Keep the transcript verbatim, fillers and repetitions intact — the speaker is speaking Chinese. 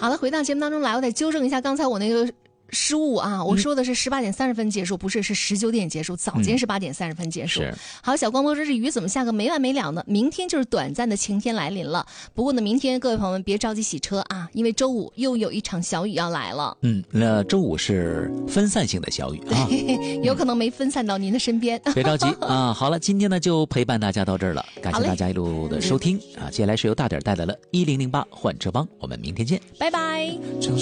好了，回到节目当中来，我得纠正一下刚才我那个失误啊，我说的是十八点三十分结束，嗯、不是，是十九点结束。早间是八点三十分结束。 是。 好，小光说这雨怎么下个没完没了呢？明天就是短暂的晴天来临了。不过呢，明天各位朋友们别着急洗车啊，因为周五又有一场小雨要来了。 嗯，那周五是分散性的小雨啊， 有可能没分散到您的身边。 别着急啊。好了，今天呢就陪伴大家到这儿了，感谢大家一路的收听啊。接下来是由大点带来了一零零八换车帮，我们明天见， 拜拜。